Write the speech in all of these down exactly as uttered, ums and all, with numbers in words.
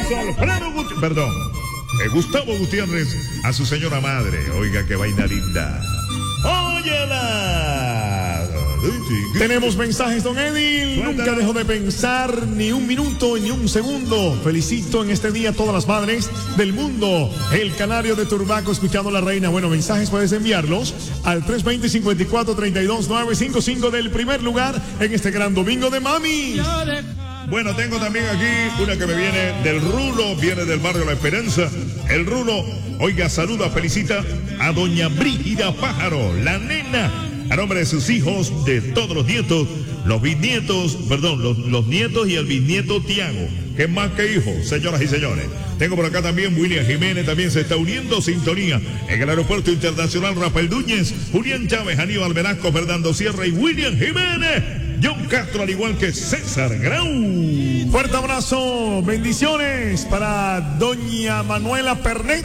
abrazo, Alfredo Gutiérrez, perdón, eh, Gustavo Gutiérrez, a su señora madre. Oiga, qué vaina linda. ¡Óyela! Tenemos mensajes, don Edil. Nunca dejo de pensar ni un minuto ni un segundo. Felicito en este día a todas las madres del mundo. El Canario de Turbaco escuchando a la reina. Bueno, mensajes puedes enviarlos al tres dos cero, cinco cuatro, tres dos nueve cinco cinco del primer lugar en este gran domingo de mami. Bueno, tengo también aquí una que me viene del Rulo, viene del barrio La Esperanza. El Rulo, oiga, saluda, felicita a doña Brígida Pájaro, la nena, a nombre de sus hijos, de todos los nietos, los bisnietos, perdón, los, los nietos y el bisnieto Tiago, que es más que hijo, señoras y señores. Tengo por acá también William Jiménez, también se está uniendo sintonía en el Aeropuerto Internacional Rafael Núñez, Julián Chávez, Aníbal Velasco, Fernando Sierra y William Jiménez. John Castro, al igual que César Grau. Fuerte abrazo, bendiciones para doña Manuela Pernet.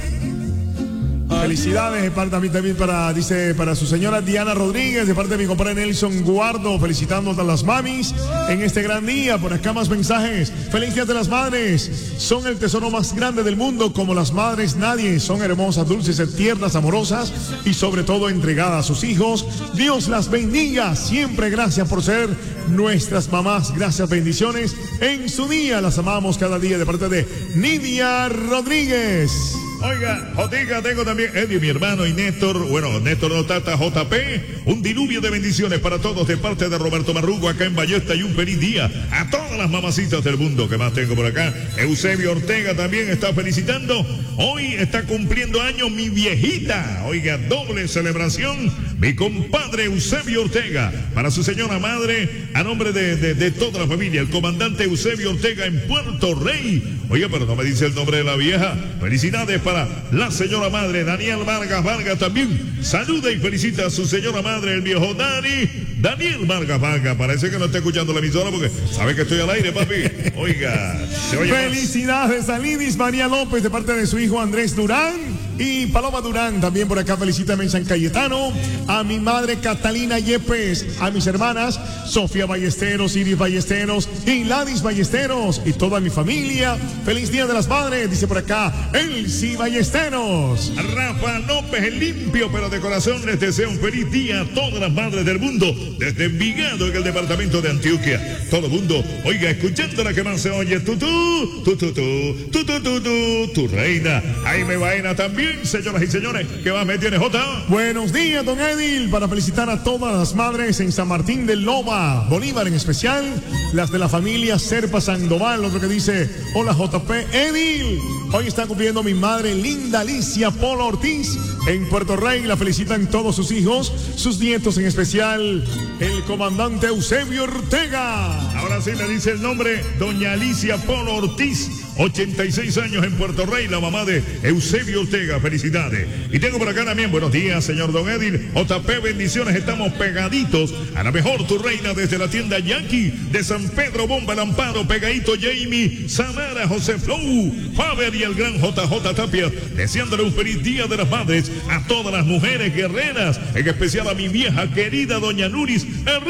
Felicidades de parte también para, dice, para su señora Diana Rodríguez, de parte de mi compadre Nelson Guardo, felicitando a las mamis en este gran día. Por acá más mensajes. Feliz Día de las Madres. Son el tesoro más grande del mundo, como las madres nadie. Son hermosas, dulces, tiernas, amorosas y sobre todo entregadas a sus hijos. Dios las bendiga. Siempre gracias por ser nuestras mamás. Gracias, bendiciones en su día. Las amamos cada día de parte de Nidia Rodríguez. Oiga, Jotica, tengo también Eddie, mi hermano, y Néstor. Bueno, Néstor Notata, J P. Un diluvio de bendiciones para todos de parte de Roberto Marrugo acá en Ballesta, y un feliz día a todas las mamacitas del mundo. Que más tengo por acá? Eusebio Ortega también está felicitando. Hoy está cumpliendo años mi viejita. Oiga, doble celebración. Mi compadre Eusebio Ortega, para su señora madre, a nombre de, de, de toda la familia, el comandante Eusebio Ortega en Puerto Rey. Oiga, pero no me dice el nombre de la vieja. Felicidades para la señora madre, Daniel Vargas Vargas también. Saluda y felicita a su señora madre, el viejo Dani. Daniel Vargas Vargas, parece que no está escuchando la emisora porque sabe que estoy al aire, papi. Oiga, se oye felicidades a Lidis María López de parte de su hijo Andrés Durán y Paloma Durán. También por acá felicítame en San Cayetano a mi madre Catalina Yepes, a mis hermanas Sofía Ballesteros, Iris Ballesteros y Ladis Ballesteros y toda mi familia. Feliz Día de las Madres, dice por acá Elsie Ballesteros. Rafa López, el limpio pero de corazón, les desea un feliz día a todas las madres del mundo desde Envigado, en el departamento de Antioquia. Todo el mundo, oiga, escuchando la que más se oye, tú, tú, tú, tú, tú, tú, tú, tú, tú, tu reina. Ahí me vaina también, señoras y señores. ¿Qué más me tiene, Jota? Buenos días, don Edil, para felicitar a todas las madres en San Martín del Loba, Bolívar en especial, las de la familia Serpa Sandoval. Otro que dice, hola J P Edil, hoy está cumpliendo mi madre Linda Alicia Polo Ortiz en Puerto Rey. La felicitan todos sus hijos, sus nietos, en especial el comandante Eusebio Ortega. Ahora sí me dice el nombre, doña Alicia Polo Ortiz, ochenta y seis años en Puerto Rey, la mamá de Eusebio Ortega. Felicidades. Y tengo por acá también, buenos días, señor Don Edil. J P, bendiciones, estamos pegaditos a la mejor tu reina desde la tienda Yankee de San Pedro Bomba, el Amparo, pegadito Jamie, Samara, José Flow, Faber y el gran J J Tapia, deseándole un feliz Día de las Madres a todas las mujeres guerreras, en especial a mi vieja querida doña Nuris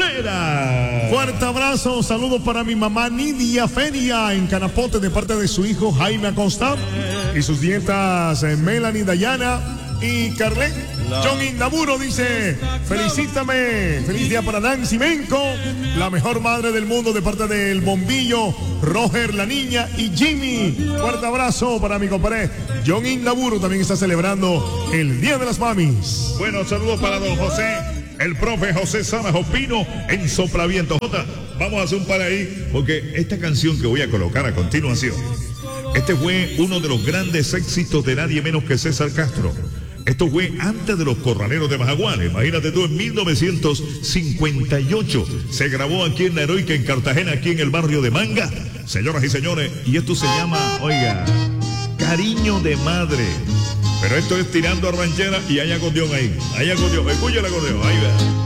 Herrera. Fuerte abrazo, saludos para mi mamá Nidia Feria en Canapote de parte de su hijo Jaime Acosta y sus nietas eh, Melanie, Dayana y Carlet. John Indamuro dice, felicítame, feliz día para Nancy Menco, la mejor madre del mundo, de parte del Bombillo, Roger, la niña y Jimmy. Fuerte abrazo para mi compadre John Indamuro, también está celebrando el Día de las Mamis. Bueno, saludos para don José, el profe José Samas Opino en Soplaviento. Jota, vamos a hacer un par ahí, porque esta canción que voy a colocar a continuación, este fue uno de los grandes éxitos de nadie menos que César Castro. Esto fue antes de los Corraleros de Majagual. Imagínate tú, en mil novecientos cincuenta y ocho se grabó aquí en La Heroica, en Cartagena, aquí en el barrio de Manga. Señoras y señores, y esto se llama, oiga, Cariño de Madre. Pero esto es tirando a ranchera y hay acordeón ahí. Hay acordeón, escucha el acordeón, ahí va.